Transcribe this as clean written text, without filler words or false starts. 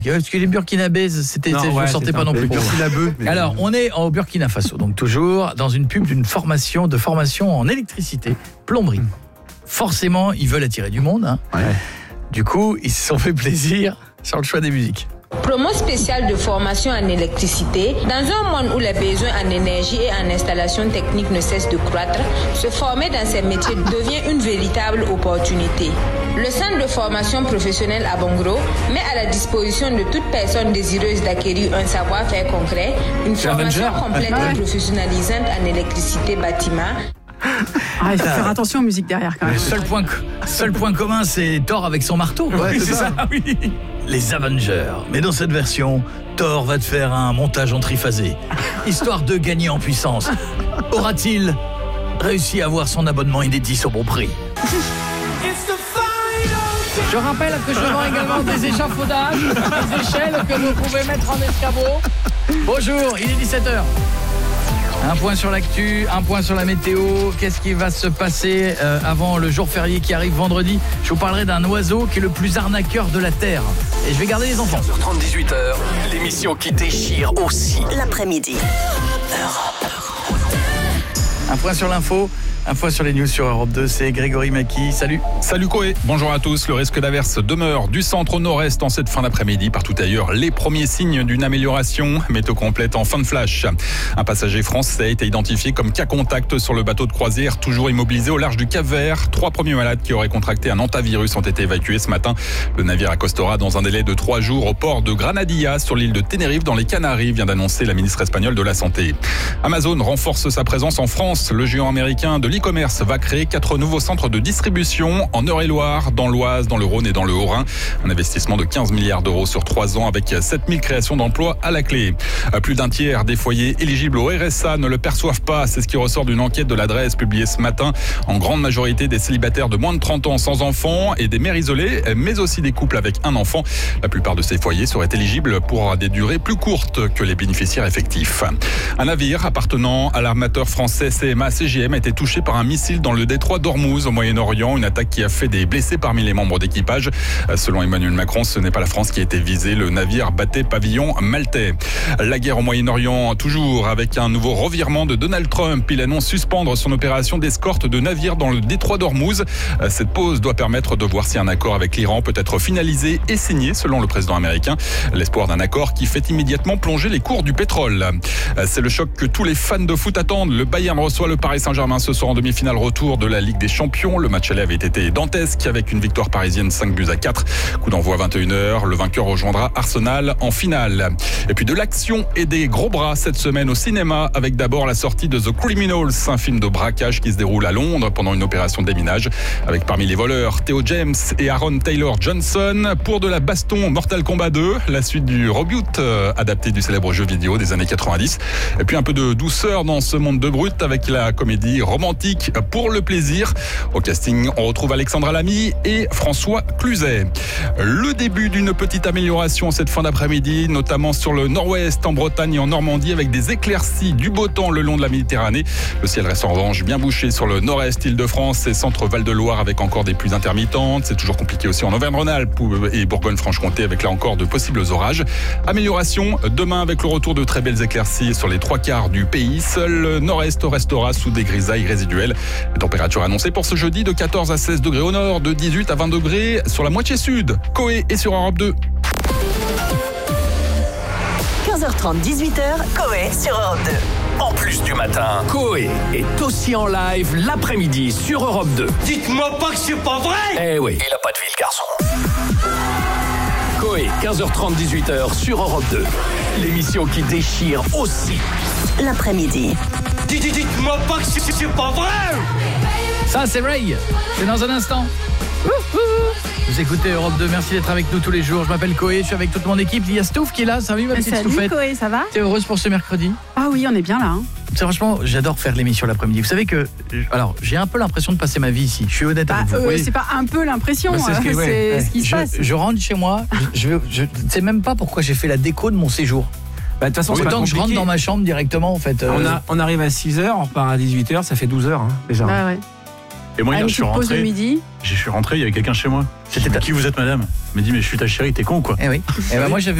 Parce que les Burkinabés, je ne sortais pas non plus. Alors, on est au Burkina Faso, donc toujours dans une pub de formation en électricité, plomberie. Forcément, ils veulent attirer du monde. Hein. Ouais. Du coup, ils se sont fait plaisir sur le choix des musiques. Promo spéciale de formation en électricité. Dans un monde où les besoins en énergie et en installation technique ne cessent de croître, se former dans ces métiers devient une véritable opportunité. Le centre de formation professionnelle à Bongro met à la disposition de toute personne désireuse d'acquérir un savoir-faire concret une formation complète et professionnalisante en électricité bâtiment. Il faut faire attention aux musiques derrière quand même. Le seul point commun, c'est Thor avec son marteau. Ouais, c'est ça. Oui. Les Avengers. Mais dans cette version, Thor va te faire un montage en triphasé, histoire de gagner en puissance. Aura-t-il réussi à avoir son abonnement inédit au bon prix? Je rappelle que je vends également des échafaudages, des échelles que vous pouvez mettre en escabeau. Bonjour, il est 17h. Un point sur l'actu, un point sur la météo. Qu'est-ce qui va se passer avant le jour férié qui arrive vendredi? Je vous parlerai d'un oiseau qui est le plus arnaqueur de la Terre. Et je vais garder les enfants. 15h30, 18h, l'émission qui déchire aussi. L'après-midi. Un point sur l'info. Un point sur les news sur Europe 2, c'est Grégory Maki. Salut. Salut Koé, bonjour à tous. Le risque d'averse demeure du centre au nord-est en cette fin d'après-midi. Partout ailleurs, les premiers signes d'une amélioration. Météo complète en fin de flash. Un passager français a été identifié comme cas contact sur le bateau de croisière, toujours immobilisé au large du Cap-Vert. 3 premiers malades qui auraient contracté un hantavirus ont été évacués ce matin. Le navire accostera dans un délai de 3 jours au port de Granadilla, sur l'île de Tenerife, dans les Canaries, vient d'annoncer la ministre espagnole de la Santé. Amazon renforce sa présence en France. Le géant américain de l'e-commerce va créer 4 nouveaux centres de distribution en Eure-et-Loire, dans l'Oise, dans le Rhône et dans le Haut-Rhin. Un investissement de 15 milliards d'euros sur 3 ans avec 7000 créations d'emplois à la clé. Plus d'un tiers des foyers éligibles au RSA ne le perçoivent pas. C'est ce qui ressort d'une enquête de l'adresse publiée ce matin. En grande majorité des célibataires de moins de 30 ans sans enfants et des mères isolées, mais aussi des couples avec un enfant. La plupart de ces foyers seraient éligibles pour des durées plus courtes que les bénéficiaires effectifs. Un navire appartenant à l'armateur français CMA-CGM a été touché par un missile dans le détroit d'Ormuz au Moyen-Orient, une attaque qui a fait des blessés parmi les membres d'équipage. Selon Emmanuel Macron, ce n'est pas la France qui a été visée, le navire battait pavillon maltais. La guerre au Moyen-Orient, toujours avec un nouveau revirement de Donald Trump. Il annonce suspendre son opération d'escorte de navires dans le détroit d'Ormuz. Cette pause doit permettre de voir si un accord avec l'Iran peut être finalisé et signé, selon le président américain. L'espoir d'un accord qui fait immédiatement plonger les cours du pétrole. C'est le choc que tous les fans de foot attendent. Le Bayern reçoit le Paris Saint-Germain ce soir en demi-finale retour de la Ligue des Champions. Le match aller avait été dantesque avec une victoire parisienne 5-4. Coup d'envoi 21h. Le vainqueur rejoindra Arsenal en finale. Et puis de l'action et des gros bras cette semaine au cinéma, avec d'abord la sortie de The Criminals, un film de braquage qui se déroule à Londres pendant une opération de déminage, avec parmi les voleurs Theo James et Aaron Taylor Johnson. Pour de la baston, Mortal Kombat 2, la suite du reboot adapté du célèbre jeu vidéo des années 90. Et puis un peu de douceur dans ce monde de brut avec la comédie romantique Pour le plaisir. Au casting, on retrouve Alexandra Lamy et François Cluzet. Le début d'une petite amélioration cette fin d'après-midi, notamment sur le nord-ouest, en Bretagne et en Normandie, avec des éclaircies, du beau temps le long de la Méditerranée. Le ciel reste en revanche bien bouché sur le nord-est, Île-de-France et centre Val-de-Loire, avec encore des pluies intermittentes. C'est toujours compliqué aussi en Auvergne-Rhône-Alpes et Bourgogne-Franche-Comté, avec là encore de possibles orages. Amélioration demain avec le retour de très belles éclaircies sur les 3/4 du pays. Seul le nord-est restera sous des grisailles résiduelles. Les températures annoncées pour ce jeudi de 14 à 16 degrés au nord, de 18 à 20 degrés sur la moitié sud. Koé est sur Europe 2. 15h30, 18h, Koé sur Europe 2. En plus du matin, Koé est aussi en live l'après-midi sur Europe 2. Dites-moi pas que c'est pas vrai! Eh oui, il a pas de vie le garçon. Koé, 15h30, 18h sur Europe 2. L'émission qui déchire aussi. L'après-midi. Dites-moi pas que c'est pas vrai! Ça, c'est Ray. C'est dans un instant. Vous écoutez Europe 2, merci d'être avec nous tous les jours. Je m'appelle Koé, je suis avec toute mon équipe. Il y a Stouff qui est là, salut ma petite Stouffette. Salut Koé, ça va? T'es heureuse pour ce mercredi? Ah oui, on est bien là. Hein. C'est franchement, j'adore faire l'émission l'après-midi. Vous savez que, alors, j'ai un peu l'impression de passer ma vie ici. Je suis honnête avec vous. C'est pas un peu l'impression, c'est ce qui se passe. Je rentre chez moi, je ne sais même pas pourquoi j'ai fait la déco de mon séjour. De toute façon, autant que je rentre dans ma chambre directement en fait. On arrive à 6h, on repart à 18h, ça fait 12h déjà. Bah ouais. Et moi, hier, je suis pause de rentré. midi. Je suis rentré, il y avait quelqu'un chez moi. C'était qui vous êtes, madame? Il m'a dit, mais je suis ta chérie, t'es con ou quoi? Eh oui. Eh ben moi, j'avais